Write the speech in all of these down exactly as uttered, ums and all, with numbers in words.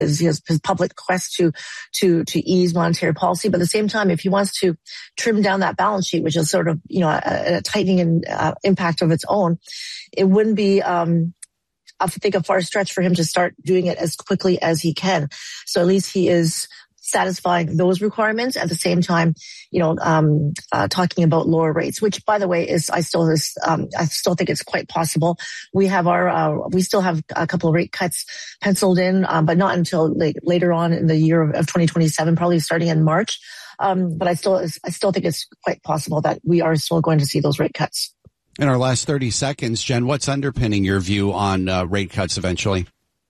his, his public quest to, to, to ease monetary policy. But at the same time, if he wants to trim down that balance sheet, which is sort of, you know, a, a tightening and uh, impact of its own, it wouldn't be, um, I think a far stretch for him to start doing it as quickly as he can. So at least he is satisfying those requirements at the same time, you know, um, uh, talking about lower rates, which by the way is, I still, is, um, I still think it's quite possible. We have our, uh, we still have a couple of rate cuts penciled in, um, but not until like later on in the year of, of twenty twenty-seven, probably starting in March. Um, but I still, I still think it's quite possible that we are still going to see those rate cuts. In our last thirty seconds, Jen, what's underpinning your view on uh, rate cuts eventually?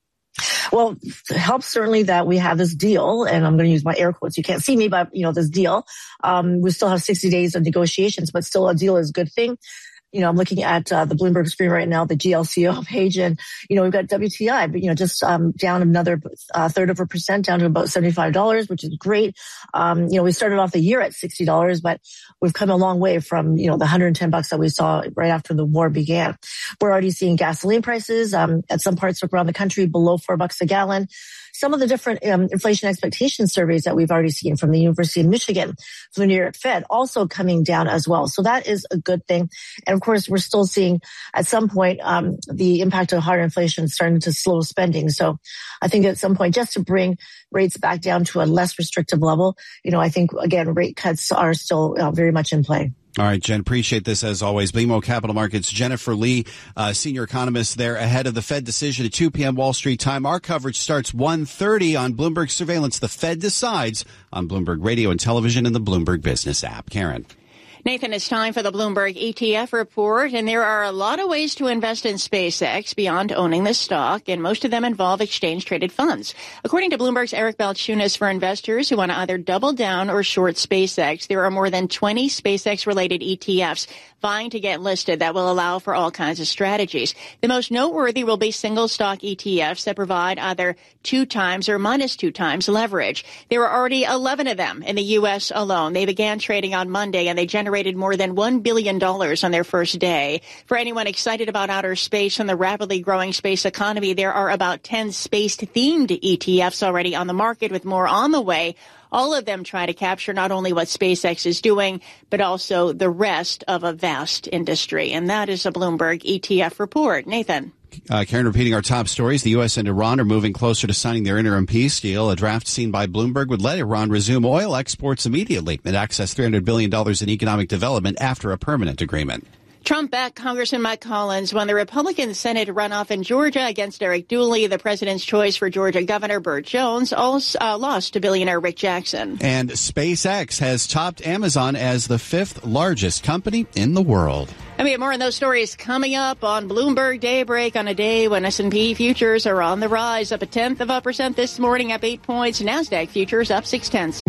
Well, it helps certainly that we have this deal, and I'm going to use my air quotes. You can't see me, but, you know, this deal. Um, we still have sixty days of negotiations, but still a deal is a good thing. You know, I'm looking at uh, the Bloomberg screen right now, the G L C O page, and, you know, we've got W T I, but, you know, just um, down another uh, third of a percent, down to about seventy-five dollars, which is great. Um, you know, we started off the year at sixty dollars, but we've come a long way from, you know, the one hundred ten bucks that we saw right after the war began. We're already seeing gasoline prices um, at some parts around the country below four bucks a gallon. Some of the different um, inflation expectation surveys that we've already seen from the University of Michigan, from the New York Fed, also coming down as well. So that is a good thing. And of course, we're still seeing at some point um, the impact of higher inflation starting to slow spending. So I think at some point, just to bring rates back down to a less restrictive level, you know, I think, again, rate cuts are still uh, very much in play. All right, Jen, appreciate this as always. B M O Capital Markets, Jennifer Lee, uh, senior economist there ahead of the Fed decision at two p.m. Wall Street time. Our coverage starts one thirty on Bloomberg Surveillance. The Fed decides on Bloomberg Radio and Television and the Bloomberg Business app. Karen. Nathan, it's time for the Bloomberg E T F report, and there are a lot of ways to invest in SpaceX beyond owning the stock, and most of them involve exchange-traded funds. According to Bloomberg's Eric Balchunas, for investors who want to either double down or short SpaceX, there are more than twenty SpaceX-related E T Fs vying to get listed that will allow for all kinds of strategies. The most noteworthy will be single-stock E T Fs that provide either two times or minus two times leverage. There are already eleven of them in the U S alone. They began trading on Monday, and they generated more than one billion dollars on their first day. For anyone excited about outer space and the rapidly growing space economy, there are about ten space-themed E T Fs already on the market, with more on the way. All of them try to capture not only what SpaceX is doing, but also the rest of a vast industry. And that is a Bloomberg E T F report. Nathan. Uh, Karen, repeating our top stories, the U S and Iran are moving closer to signing their interim peace deal. A draft seen by Bloomberg would let Iran resume oil exports immediately and access three hundred billion dollars in economic development after a permanent agreement. Trump-backed Congressman Mike Collins won the Republican Senate runoff in Georgia against Eric Dooley. The president's choice for Georgia Governor Burt Jones also uh, lost to billionaire Rick Jackson. And SpaceX has topped Amazon as the fifth largest company in the world. And we have more on those stories coming up on Bloomberg Daybreak on a day when S and P futures are on the rise, up a tenth of a percent this morning, up eight points. NASDAQ futures up six tenths.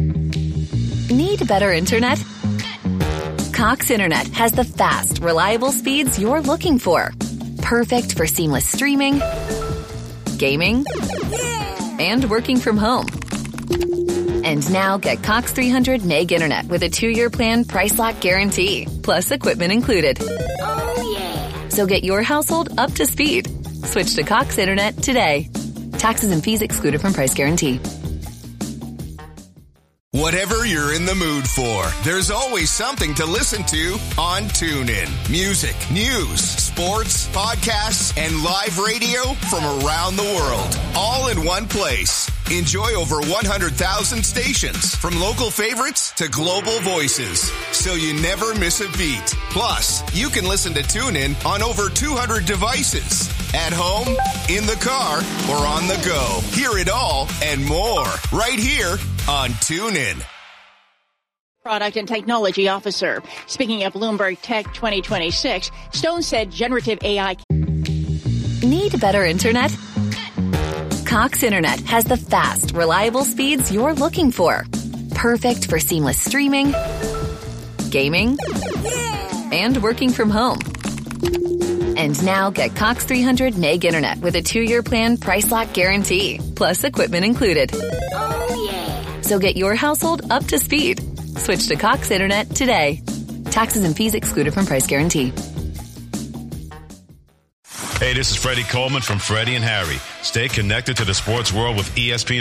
Need better internet? Cox Internet has the fast, reliable speeds you're looking for. Perfect for seamless streaming, gaming, and working from home. And now get Cox three hundred meg internet with a two-year plan price lock guarantee, plus equipment included. Oh, yeah. So get your household up to speed. Switch to Cox Internet today. Taxes and fees excluded from price guarantee. Whatever you're in the mood for, there's always something to listen to on TuneIn. Music, news, sports, podcasts, and live radio from around the world, all in one place. Enjoy over one hundred thousand stations, from local favorites to global voices, so you never miss a beat. Plus, you can listen to TuneIn on over two hundred devices. At home, in the car, or on the go. Hear it all and more right here on TuneIn. Product and Technology Officer. Speaking of Bloomberg Tech twenty twenty-six, Stone said generative A I... Need better internet? Cox Internet has the fast, reliable speeds you're looking for. Perfect for seamless streaming, gaming, and working from home. And now get Cox three hundred meg internet with a two-year plan price lock guarantee, plus equipment included. Oh, yeah. So get your household up to speed. Switch to Cox Internet today. Taxes and fees excluded from price guarantee. Hey, this is Freddie Coleman from Freddie and Harry. Stay connected to the sports world with E S P N